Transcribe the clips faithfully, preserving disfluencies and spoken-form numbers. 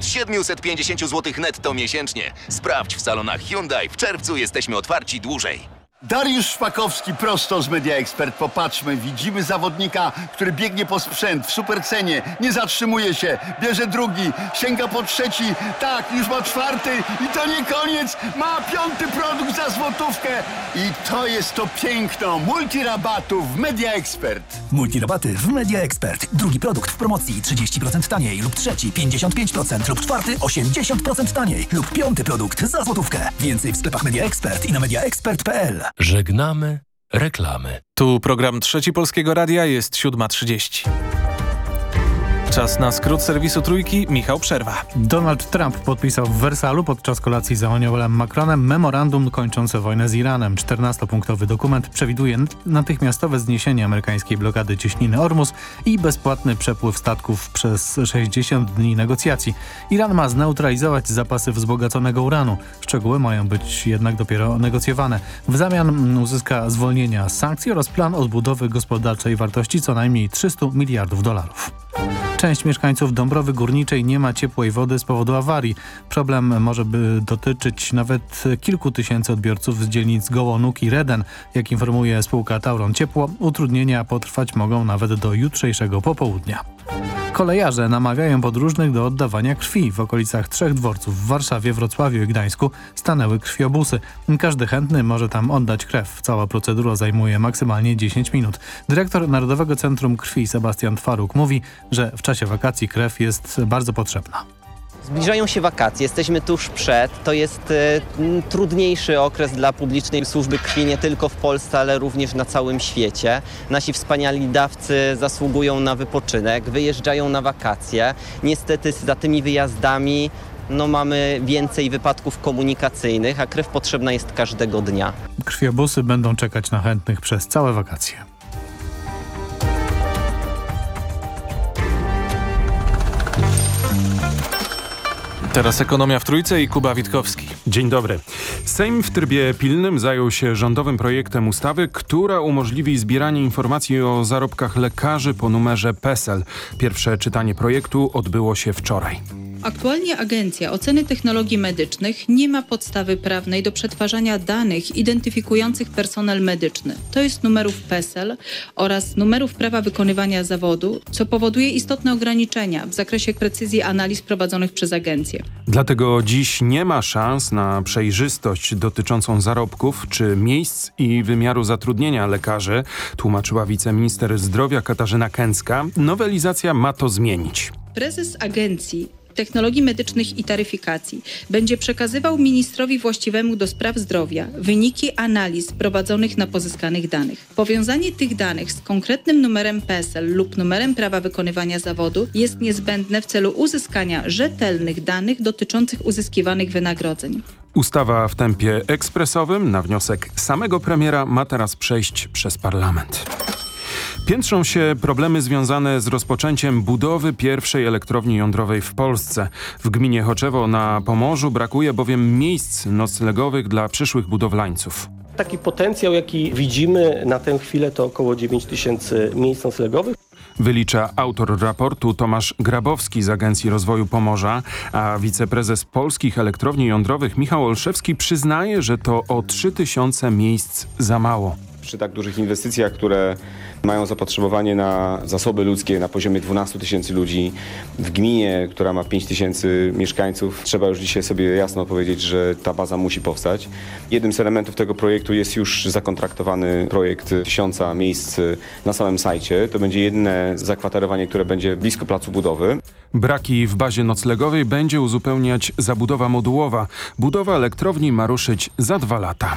od siedemset pięćdziesiąt złotych netto miesięcznie. Sprawdź w salonach Hyundai. W czerwcu jesteśmy otwarci dłużej. Dariusz Szpakowski prosto z Media Expert. Popatrzmy, widzimy zawodnika, który biegnie po sprzęt w supercenie, nie zatrzymuje się, bierze drugi, sięga po trzeci, tak, już ma czwarty i to nie koniec, ma piąty produkt za złotówkę i to jest to piękno multirabatów w Media Expert. Multirabaty w Media Expert. Drugi produkt w promocji trzydzieści procent taniej lub trzeci pięćdziesiąt pięć procent lub czwarty osiemdziesiąt procent taniej lub piąty produkt za złotówkę. Więcej w sklepach Media Expert i na mediaexpert kropka p l. Żegnamy reklamy. Tu program Trzeci Polskiego Radia, jest siódma trzydzieści. Czas na skrót serwisu Trójki. Michał Przerwa. Donald Trump podpisał w Wersalu podczas kolacji z Emmanuelem Macronem memorandum kończące wojnę z Iranem. czternastopunktowy dokument przewiduje natychmiastowe zniesienie amerykańskiej blokady cieśniny Ormus i bezpłatny przepływ statków przez sześćdziesiąt dni negocjacji. Iran ma zneutralizować zapasy wzbogaconego uranu. Szczegóły mają być jednak dopiero negocjowane. W zamian uzyska zwolnienia z sankcji oraz plan odbudowy gospodarczej wartości co najmniej trzysta miliardów dolarów. Część mieszkańców Dąbrowy Górniczej nie ma ciepłej wody z powodu awarii. Problem może by dotyczyć nawet kilku tysięcy odbiorców z dzielnic Gołonuk i Reden. Jak informuje spółka Tauron Ciepło, utrudnienia potrwać mogą nawet do jutrzejszego popołudnia. Kolejarze namawiają podróżnych do oddawania krwi. W okolicach trzech dworców w Warszawie, Wrocławiu i Gdańsku stanęły krwiobusy. Każdy chętny może tam oddać krew. Cała procedura zajmuje maksymalnie dziesięć minut. Dyrektor Narodowego Centrum Krwi Sebastian Twaruk mówi, że w czasie wakacji krew jest bardzo potrzebna. Zbliżają się wakacje, jesteśmy tuż przed. To jest e, trudniejszy okres dla publicznej służby krwi nie tylko w Polsce, ale również na całym świecie. Nasi wspaniali dawcy zasługują na wypoczynek, wyjeżdżają na wakacje. Niestety za tymi wyjazdami no, mamy więcej wypadków komunikacyjnych, a krew potrzebna jest każdego dnia. Krwiobusy będą czekać na chętnych przez całe wakacje. Teraz ekonomia w Trójce i Kuba Witkowski. Dzień dobry. Sejm w trybie pilnym zajął się rządowym projektem ustawy, która umożliwi zbieranie informacji o zarobkach lekarzy po numerze PESEL. Pierwsze czytanie projektu odbyło się wczoraj. Aktualnie Agencja Oceny Technologii Medycznych nie ma podstawy prawnej do przetwarzania danych identyfikujących personel medyczny, to jest numerów PESEL oraz numerów prawa wykonywania zawodu, co powoduje istotne ograniczenia w zakresie precyzji analiz prowadzonych przez agencję. Dlatego dziś nie ma szans na przejrzystość dotyczącą zarobków czy miejsc i wymiaru zatrudnienia lekarzy, tłumaczyła wiceminister zdrowia Katarzyna Kęcka. Nowelizacja ma to zmienić. Prezes Agencji Technologii Medycznych i Taryfikacji będzie przekazywał ministrowi właściwemu do spraw zdrowia wyniki analiz prowadzonych na pozyskanych danych. Powiązanie tych danych z konkretnym numerem PESEL lub numerem prawa wykonywania zawodu jest niezbędne w celu uzyskania rzetelnych danych dotyczących uzyskiwanych wynagrodzeń. Ustawa w tempie ekspresowym na wniosek samego premiera ma teraz przejść przez parlament. Piętrzą się problemy związane z rozpoczęciem budowy pierwszej elektrowni jądrowej w Polsce. W gminie Choczewo na Pomorzu brakuje bowiem miejsc noclegowych dla przyszłych budowlańców. Taki potencjał, jaki widzimy na tę chwilę, to około dziewięć tysięcy miejsc noclegowych. Wylicza autor raportu Tomasz Grabowski z Agencji Rozwoju Pomorza, a wiceprezes Polskich Elektrowni Jądrowych Michał Olszewski przyznaje, że to o trzy tysiące miejsc za mało. Przy tak dużych inwestycjach, które mają zapotrzebowanie na zasoby ludzkie na poziomie dwunastu tysięcy ludzi, w gminie, która ma pięć tysięcy mieszkańców, trzeba już dzisiaj sobie jasno powiedzieć, że ta baza musi powstać. Jednym z elementów tego projektu jest już zakontraktowany projekt tysiąca miejsc na samym sajcie. To będzie jedyne zakwaterowanie, które będzie blisko placu budowy. Braki w bazie noclegowej będzie uzupełniać zabudowa modułowa. Budowa elektrowni ma ruszyć za dwa lata.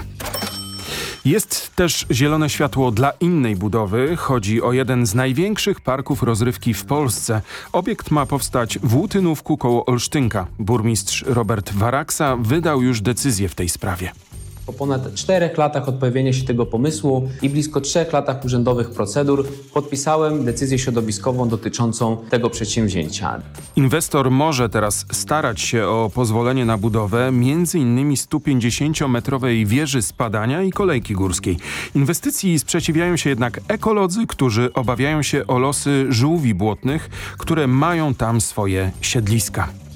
Jest też zielone światło dla innej budowy. Chodzi o jeden z największych parków rozrywki w Polsce. Obiekt ma powstać w Łutynówku koło Olsztynka. Burmistrz Robert Waraksa wydał już decyzję w tej sprawie. Po ponad czterech latach od pojawienia się tego pomysłu i blisko trzech latach urzędowych procedur podpisałem decyzję środowiskową dotyczącą tego przedsięwzięcia. Inwestor może teraz starać się o pozwolenie na budowę między innymi stu pięćdziesięciometrowej wieży spadania i kolejki górskiej. Inwestycji sprzeciwiają się jednak ekolodzy, którzy obawiają się o losy żółwi błotnych, które mają tam swoje siedliska.